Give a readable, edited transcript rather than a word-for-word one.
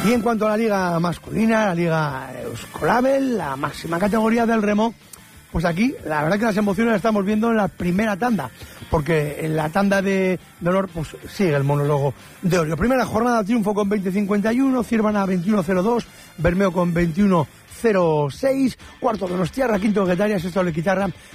Y en cuanto a la liga masculina, la liga Euskolabel, la máxima categoría del remo, pues aquí la verdad que las emociones las estamos viendo en la primera tanda, porque en la tanda de honor pues sigue el monólogo de Orio. Primera jornada, triunfo con 20-51, Cirvana 21-02, Bermeo con 21-06, cuarto Donostiarra, quinto Guetaria, sexto Lequitarra,